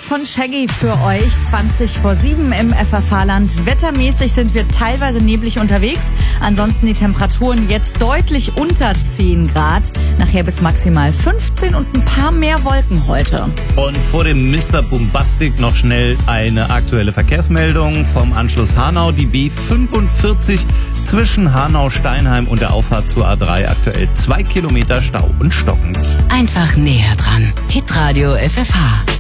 von Shaggy für euch. 20:07 im FFH-Land. Wettermäßig sind wir teilweise neblig unterwegs. Ansonsten die Temperaturen jetzt deutlich unter 10 Grad. Nachher bis maximal 15 und ein paar mehr Wolken heute. Und vor dem Mr. Bombastic noch schnell eine aktuelle Verkehrsmeldung vom Anschluss Hanau. Die B45 zwischen Hanau-Steinheim und der Auffahrt zur A3 aktuell 2 Kilometer Stau und stockend. Einfach näher dran. Hitradio FFH.